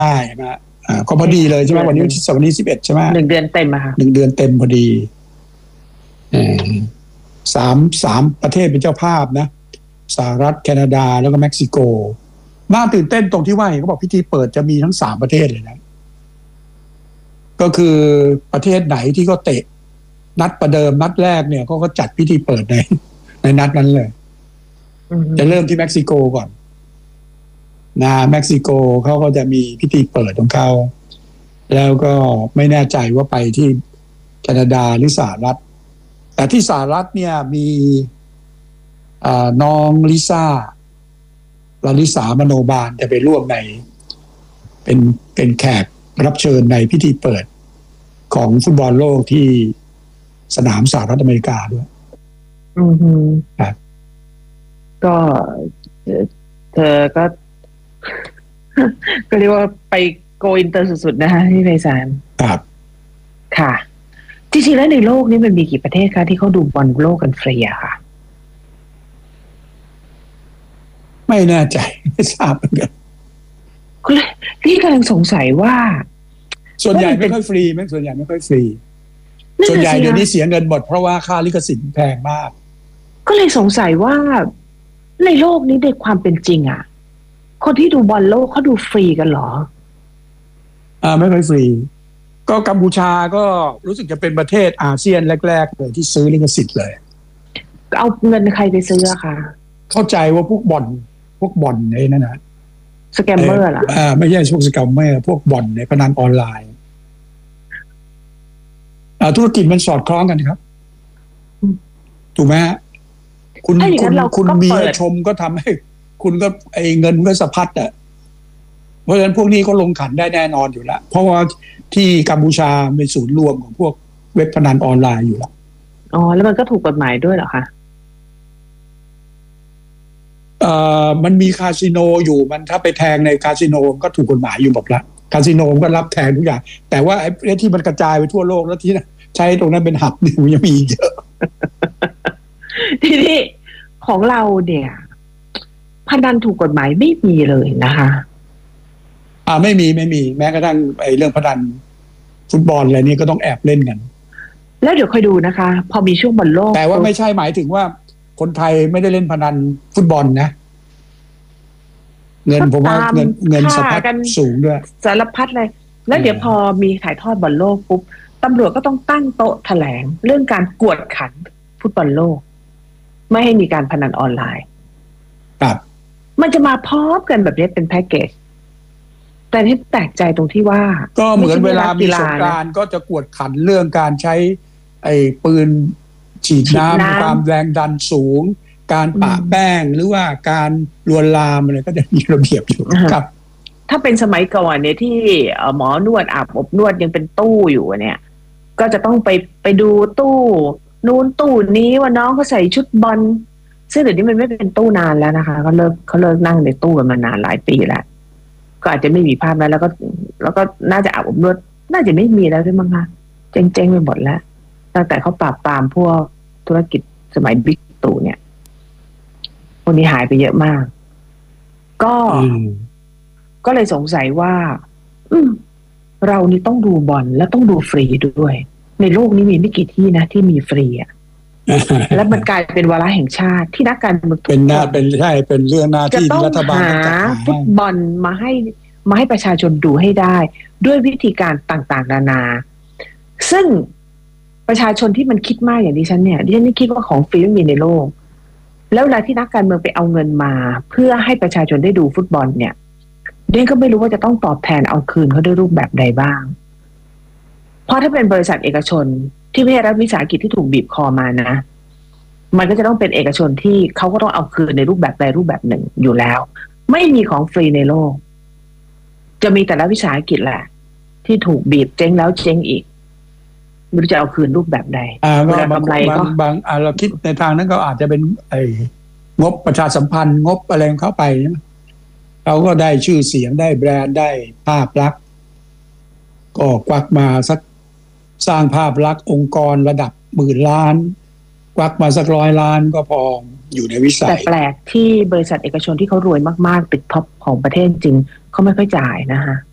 ใช่ไหมก็พอดีเลยใช่ไหมวันนี้วันที่11ใช่ไหม 1 เดือนเต็มอะค่ะ 1 เดือนเต็มพอดีเออสามประเทศเป็นเจ้าภาพนะสหรัฐแคนาดาแล้วก็เม็กซิโกน่าตื่นเต้นตรงที่ว่าเขาบอกพิธีเปิดจะมีทั้ง3ประเทศเลยนะก็คือประเทศไหนที่เขาเตะนัดประเดิมนัดแรกเนี่ยเขาก็จัดพิธีเปิดในนัดนั้นเลยจะเริ่มที่เม็กซิโกก่อนนะเม็กซิโกเขาก็จะมีพิธีเปิดของเขาแล้วก็ไม่แน่ใจว่าไปที่แคนาดาหรือสหรัฐแต่ที่สหรัฐเนี่ยมีน้องลิซ่าลาลิสามโนบาลจะไปร่วมในเป็นแขกรับเชิญในพิธีเปิดของฟุตบอลโลกที่สนามสหรัฐอเมริกาด้วยครับก็เธอก็เรียกว่าไปโกอินเตอร์สุดๆนะคะพี่ไพศาลครับค่ะจริงๆแล้วในโลกนี้มันมีกี่ประเทศคะที่เขาดูบอลโลกกันฟรีอะค่ะไม่แน่ใจไม่ทราบเหมือนกันที่กำลังสงสัยว่าส่วนใหญ่ไม่ค่อยฟรีไหมส่วนใหญ่ไม่ค่อยฟรีส่วนใหญ่เดี๋ยวนี้เสียเงินหมดเพราะว่าค่าลิขสิทธิ์แพงมากก็เลยสงสัยว่าในโลกนี้ในความเป็นจริงอะคนที่ดูบอลโลกเขาดูฟรีกันเหรอไม่ค่อยฟรีก็กัมพูชาก็รู้สึกจะเป็นประเทศอาเซียนแรกๆเลยที่ซื้อลิขสิทธิ์เลยเอาเงินใครไปซื้อคะเข้าใจว่าพวกบ่อนในนั่นนะสแกมเมอร์เหรอไม่ใช่พวกสแกมเมอร์พวกบ่อนในพนันออนไลน์ธุรกิจมันสอดคล้องกันครับถูกไหมคุณมีชมก็ทำให้คุณก็เงินก็สะพัดอ่ะเพราะฉะนั้นพวกนี้ก็ลงขันได้แน่นอนอยู่แล้วเพราะว่าที่กัมพูชาเป็นศูนย์รวมของพวกเว็บพนันออนไลน์อยู่แล้วแล้วมันก็ถูกกฎหมายด้วยเหรอคะมันมีคาสิโนอยู่มันถ้าไปแทงในคาสิโนก็ถูกกฎหมายอยู่หมดละคาสิโนก็รับแทงทุกอย่างแต่ว่าไอ้ที่มันกระจายไปทั่วโลกแล้วที่ใช้ตรงนั้นเป็นหับนี่มันยังมีเยอะทีนี้ของเราเนี่ยพนันถูกกฎหมายไม่มีเลยนะคะไม่มีแม้กระทั่งเรื่องพนันฟุตบอลอะไรนี่ก็ต้องแอบเล่นกันแล้วเดี๋ยวค่อยดูนะคะพอมีช่วงบอลโลกแต่ว่าไม่ใช่หมายถึงว่าคนไทยไม่ได้เล่นพนันฟุตบอลนะเงินผมว่าเงินสะพัดสูงด้วยสารพัดเลยแล้วเดี๋ยวพอมีถ่ายทอดบอลโลกปุ๊บตำรวจก็ต้องตั้งโต๊ะแถลงเรื่องการกวดขันฟุตบอลโลกไม่ให้มีการพนันออนไลน์ครับมันจะมาพร้อมกันแบบนี้เป็นแพ็กเกจแต่ที่แปลกใจตรงที่ว่าก็เหมือนเวลามีสงกรานต์ก็จะกวดขันเรื่องการใช้ปืนฉีดน้ำความแรงดันสูงการปะแป้งหรือว่าการลวนลามอะไรก็จะมีระเบียบอยู่ครับถ้าเป็นสมัยก่อนเนี่ยที่หมอนวดอาบอบนวดยังเป็นตู้อยู่เนี่ยก็จะต้องไปดูตู้นู้นตู้นี้ว่าน้องเขาใส่ชุดบอลซึ่งเดี๋ยวนี้มันไม่เป็นตู้นานแล้วนะคะเขาเลิกนั่งในตู้กันมานานหลายปีแล้วก็อาจจะไม่มีภาพแล้วก็น่าจะอาบอบนวดน่าจะไม่มีแล้วด้วยมั้งคะเจ๊งไปหมดแล้วตั้งแต่เขาปราบปรามพวกธุรกิจสมัยบิ๊กตู่เนี่ยพวกนี้หายไปเยอะมากก็เลยสงสัยว่าเรานี่ต้องดูบอลแล้วต้องดูฟรีด้วยในโลกนี้มีไม่กี่ที่นะที่มีฟรีอ่ะ แล้วมันกลายเป็นวาระแห่งชาติที่นักการเมืองเป็นเรื่องหน้าที่รัฐบาลต้องหาฟุตบอลมาให้ประชาชนดูให้ได้ด้วยวิธีการต่างๆนานาซึ่งประชาชนที่มันคิดมากอย่างดิฉันนี่คิดว่าของฟรีไม่มีในโลกแล้วเวลาที่นักการเมืองไปเอาเงินมาเพื่อให้ประชาชนได้ดูฟุตบอลเนี่ยเดนก็ไม่รู้ว่าจะต้องตอบแทนเอาคืนเขาด้วยรูปแบบใดบ้างเพราะถ้าเป็นบริษัทเอกชนที่ไม่ใช่รัฐวิสาหกิจที่ถูกบีบคอมานะมันก็จะต้องเป็นเอกชนที่เขาก็ต้องเอาคืนในรูปแบบใดรูปแบบหนึ่งอยู่แล้วไม่มีของฟรีในโลกจะมีแต่ละวิสาหกิจแหละที่ถูกบีบเจ๊งแล้วเจ๊งอีกไม่รู้จะเอาคืนรูปแบบใดเวลากำไรก็บางเราคิดในทางนั้นก็อาจจะเป็นงบประชาสัมพันธ์งบอะไรของเขาไปเขาก็ได้ชื่อเสียงได้แบรนด์ได้ภาพลักษณ์ก็กวักมาสักสร้างภาพลักษณ์องค์กรระดับหมื่นล้านกวักมาสัก100 ล้านก็พออยู่ในวิสัยแต่แปลกที่บริษัทเอกชนที่เขารวยมากๆติดท็อปของประเทศจริงเขาไม่ค่อยจ่ายนะคะ